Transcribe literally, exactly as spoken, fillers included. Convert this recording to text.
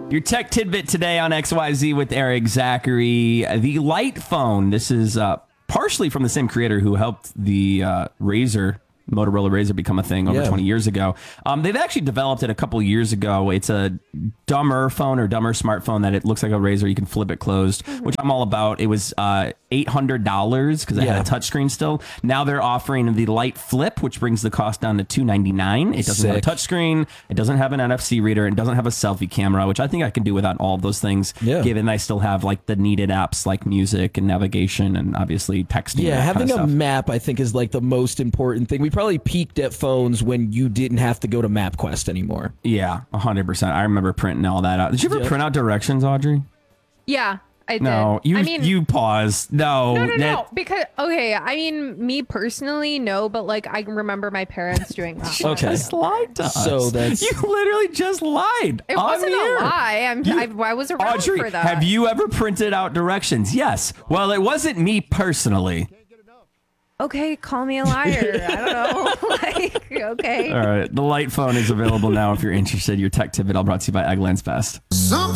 Your tech tidbit today on X Y Z with Eric Zachary. The Light phone. This is uh, partially from the same creator who helped the uh, Razr, Motorola Razr, become a thing over Yeah. twenty years ago. Um, they've actually developed it a couple years ago. It's a dumber phone or dumber smartphone that it looks like a Razr. You can flip it closed, mm-hmm. which I'm all about. It was uh, eight hundred dollars because it yeah. had a touchscreen still. Now they're offering the Light Flip, which brings the cost down to two ninety-nine. It doesn't Sick. have a touchscreen. It doesn't have an N F C reader. It doesn't have a selfie camera, which I think I can do without all of those things, yeah. given I still have like the needed apps like music and navigation and obviously texting. Yeah, having kind of a stuff. map, I think, is like the most important thing. We probably peaked at phones when you didn't have to go to MapQuest anymore. Yeah, one hundred percent. I remember printing all that out. Did you ever Yeah. print out directions, Audrey? Yeah, I did. No, you I mean, you pause. No, no, no, that- no. Because okay, I mean, me personally, no, but like I remember my parents doing that. Okay. Just lied to us. So that's- you literally just lied. It on wasn't the air. a lie. I'm. You- I, I was around Audrey, for that. have you ever printed out directions? Yes. Well, it wasn't me personally. Okay, call me a liar. I don't know. like, okay. All right. The Light phone is available now if you're interested. Your tech tidbit all brought to you by Eggland's Best. Something